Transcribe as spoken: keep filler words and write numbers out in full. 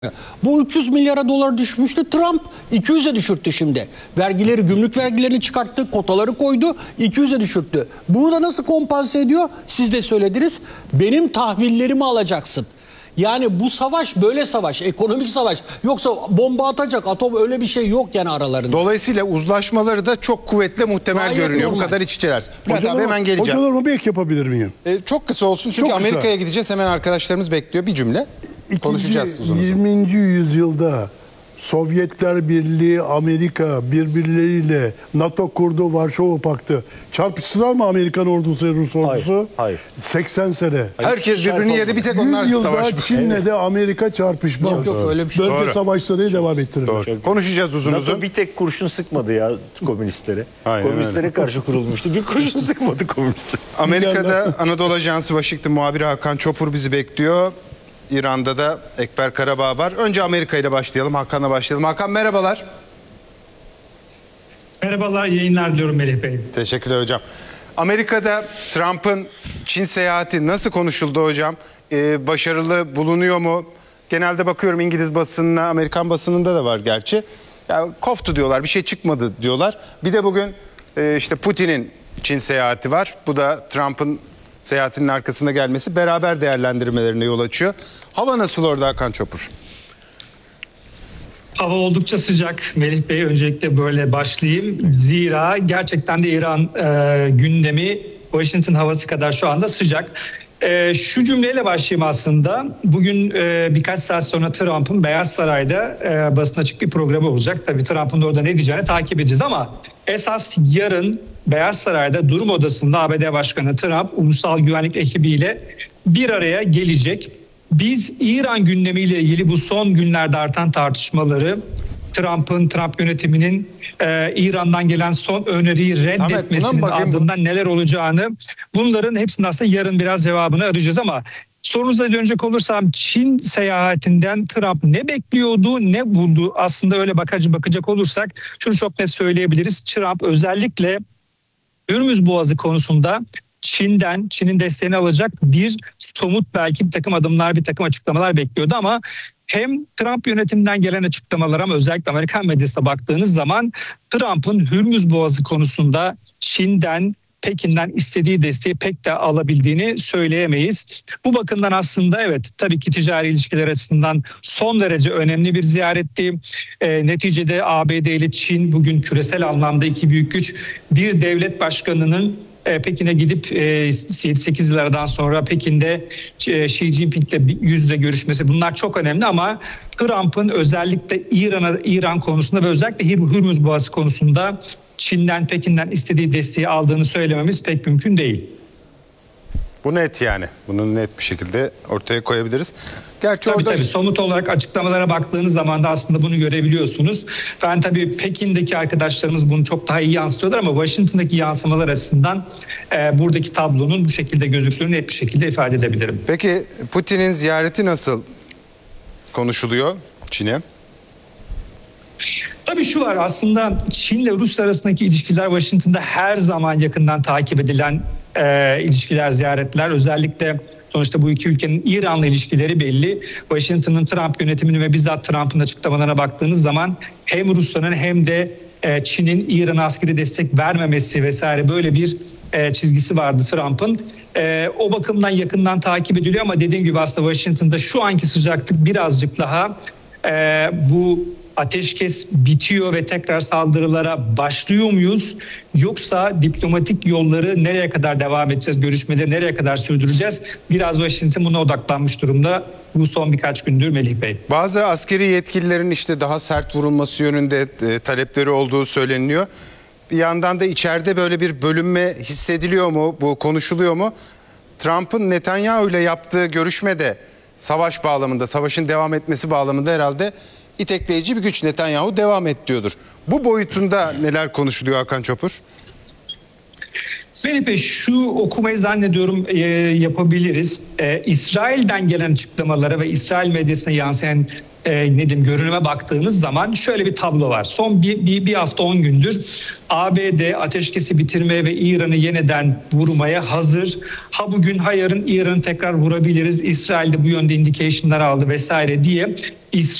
Bu üç yüz milyara dolar düşmüştü. Trump iki yüze düşürttü şimdi. Vergileri, gümrük vergilerini çıkarttı, kotaları koydu, iki yüze düşürttü. Bunu da nasıl kompanse ediyor? Siz de söylediniz. Benim tahvillerimi alacaksın. Yani bu savaş böyle savaş, ekonomik savaş. Yoksa bomba atacak, atom öyle bir şey yok yani aralarında. Dolayısıyla uzlaşmaları da çok kuvvetli muhtemel Gayet görünüyor. normal. Bu kadar iç içeler. Bülent abi hemen geleceğim. Hocalarıma bir ek yapabilir miyim? Ee, çok kısa olsun çünkü Çok kısa. Amerika'ya gideceğiz. Hemen arkadaşlarımız bekliyor. Bir cümle. Konuşacağız uzun uzun. yirminci yüzyılda Sovyetler Birliği, Amerika birbirleriyle NATO kurdu, Varşova Paktı. Çarpıştılar mı Amerikan ordusu ve Rus ordusu? Hayır, hayır. seksen sene. Herkes birbirini yedi, bir tek onlar yüz yılda savaşmış. Çin'le de Amerika çarpışmaz. Yok, yok, öyle bir şey. Bölge Doğru. savaşları devam ettirirler. Doğru. Konuşacağız uzun uzun. NATO bir tek kurşun sıkmadı ya komünistlere. Aynen Komünistlere öyle. karşı kurulmuştu. Bir kurşun sıkmadı komünistlere. Amerika'da Anadolu Ajansı Washington muhabiri Hakan Çopur bizi bekliyor. İran'da da Ekber Karabağ var. Önce Amerika ile başlayalım. Hakan'la başlayalım. Hakan merhabalar. Merhabalar, yayınlar diliyorum Melih Bey. Teşekkürler hocam. Amerika'da Trump'ın Çin seyahati nasıl konuşuldu hocam? Ee, başarılı bulunuyor mu? Genelde bakıyorum İngiliz basınına, Amerikan basınında da var gerçi. Ya, koftu diyorlar, bir şey çıkmadı diyorlar. Bir de bugün e, işte Putin'in Çin seyahati var. Bu da Trump'ın seyahatinin arkasında gelmesi beraber değerlendirmelerine yol açıyor. Hava nasıl orada Hakan Çopur? Hava oldukça sıcak Melih Bey. Öncelikle böyle başlayayım. Zira gerçekten de İran e, gündemi Washington havası kadar şu anda sıcak. E, şu cümleyle başlayayım aslında. Bugün e, birkaç saat sonra Trump'ın Beyaz Saray'da e, basın açık bir programı olacak. Tabii Trump'ın da orada ne diyeceğini takip edeceğiz ama esas yarın Beyaz Saray'da durum odasında A B D Başkanı Trump ulusal güvenlik ekibiyle bir araya gelecek. Biz İran gündemiyle ilgili bu son günlerde artan tartışmaları, Trump'ın, Trump yönetiminin e, İran'dan gelen son öneriyi reddetmesinin ardından neler olacağını, bunların hepsinin aslında yarın biraz cevabını arayacağız ama sorunuza dönecek olursam Çin seyahatinden Trump ne bekliyordu, ne buldu? Aslında öyle bakacak, bakacak olursak şunu çok net söyleyebiliriz. Trump özellikle Hürmüz Boğazı konusunda Çin'den, Çin'in desteğini alacak bir somut belki bir takım adımlar, bir takım açıklamalar bekliyordu ama hem Trump yönetiminden gelen açıklamalara ama özellikle Amerikan medyasına baktığınız zaman Trump'ın Hürmüz Boğazı konusunda Çin'den, Pekin'den istediği desteği pek de alabildiğini söyleyemeyiz. Bu bakımdan aslında evet tabii ki ticari ilişkiler açısından son derece önemli bir ziyaretti. E, neticede A B D ile Çin bugün küresel anlamda iki büyük güç. Bir devlet başkanının e, Pekin'e gidip e, yedi sekiz yıllardan sonra Pekin'de e, Xi Jinping'le yüz yüze görüşmesi, bunlar çok önemli ama Trump'ın özellikle İran'a, İran konusunda ve özellikle Hürmüz Boğazı konusunda Çin'den, Pekin'den istediği desteği aldığını söylememiz pek mümkün değil. Bu net yani. Bunu net bir şekilde ortaya koyabiliriz. Gerçi Tabii orada... tabii somut olarak açıklamalara baktığınız zaman da aslında bunu görebiliyorsunuz. Ben tabii Pekin'deki arkadaşlarımız bunu çok daha iyi yansıtıyorlar ama Washington'daki yansımalar açısından e, buradaki tablonun bu şekilde gözüktüğünü net bir şekilde ifade edebilirim. Peki Putin'in ziyareti nasıl konuşuluyor Çin'e? Tabii şu var, aslında Çin ile Rusya arasındaki ilişkiler Washington'da her zaman yakından takip edilen e, ilişkiler, ziyaretler. Özellikle sonuçta bu iki ülkenin İran'la ilişkileri belli. Washington'ın Trump yönetimini ve bizzat Trump'ın açıklamalarına baktığınız zaman hem Rusya'nın hem de e, Çin'in İran'a askeri destek vermemesi vesaire böyle bir e, çizgisi vardı Trump'ın. E, o bakımdan yakından takip ediliyor ama dediğim gibi aslında Washington'da şu anki sıcaklık birazcık daha e, bu ateşkes bitiyor ve tekrar saldırılara başlıyor muyuz? Yoksa diplomatik yolları nereye kadar devam edeceğiz? Görüşmeleri nereye kadar sürdüreceğiz? Biraz Washington buna odaklanmış durumda bu son birkaç gündür Melih Bey. Bazı askeri yetkililerin işte daha sert vurulması yönünde e, talepleri olduğu söyleniyor. Bir yandan da içeride böyle bir bölünme hissediliyor mu? Bu konuşuluyor mu? Trump'ın Netanyahu ile yaptığı görüşmede savaş bağlamında, savaşın devam etmesi bağlamında herhalde itekleyici bir güç. Netanyahu devam et diyordur. Bu boyutunda neler konuşuluyor Hakan Çopur? Melih Bey, şu okumayı zannediyorum e, yapabiliriz. E, İsrail'den gelen açıklamalara ve İsrail medyasına yansıyan e, ne diyeyim görünüme baktığınız zaman şöyle bir tablo var. Son bir, bir, bir hafta on gündür A B D ateşkesi bitirmeye ve İran'ı yeniden vurmaya hazır. Ha bugün ha yarın İran'ı tekrar vurabiliriz. İsrail de bu yönde indication'lar aldı vesaire diye.